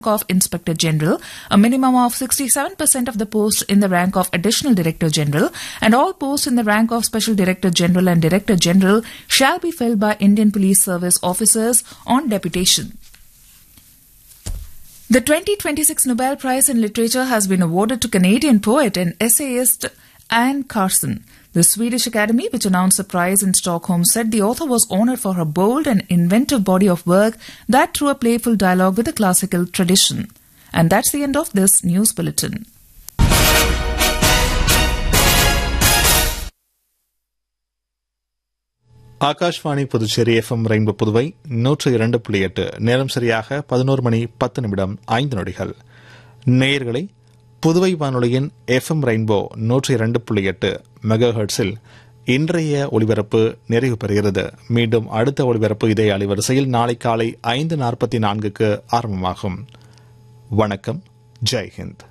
of Inspector General, a minimum of 67% of the posts in the rank of Additional Director General, and all posts in the rank of Special Director General and Director General shall be filled by Indian Police Service officers on deputation. The 2026 Nobel Prize in Literature has been awarded to Canadian poet and essayist Anne Carson. The Swedish Academy, which announced the prize in Stockholm, said the author was honoured for her bold and inventive body of work that threw a playful dialogue with the classical tradition. And that's the end of this news bulletin. Akashvani Puducherry FM rainbow Puduvai 102.8 நேரம் சரியாக 11:10:05. நேயர்களை புதுவை வானொலியின் FM rainbow 102.8 மெகாஹெர்ட்ஸில் இன்றைய ஒலிபரப்பு நிறைவு பெறுகிறது. மீண்டும் அடுத்த ஒலிபரப்பு இதே அலைவரிசையில் நாளை காலை 5:44 ஆரம்பமாகும். வணக்கம். ஜெய்ஹிந்த்.